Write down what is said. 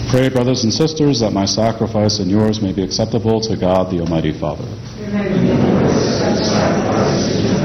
Pray, brothers and sisters, that my sacrifice and yours may be acceptable to God, the Almighty Father. Amen.